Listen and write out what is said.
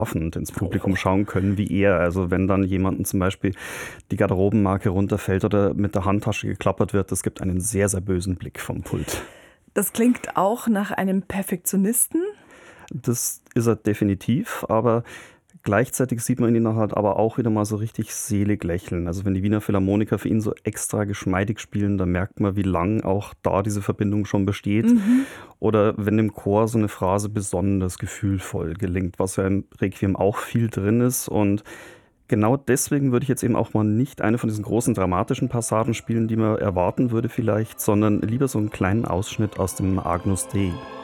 und ins Publikum schauen können wie er. Also wenn dann jemandem zum Beispiel die Garderobenmarke runterfällt oder mit der Handtasche geklappert wird, das gibt einen sehr, sehr bösen Blick vom Pult. Das klingt auch nach einem Perfektionisten. Das ist er definitiv, aber gleichzeitig sieht man ihn dann halt aber auch wieder mal so richtig selig lächeln. Also wenn die Wiener Philharmoniker für ihn so extra geschmeidig spielen, dann merkt man, wie lang auch da diese Verbindung schon besteht. Oder wenn im Chor so eine Phrase besonders gefühlvoll gelingt, was ja im Requiem auch viel drin ist. Und genau deswegen würde ich jetzt eben auch mal nicht eine von diesen großen dramatischen Passagen spielen, die man erwarten würde vielleicht, sondern lieber so einen kleinen Ausschnitt aus dem Agnus Dei.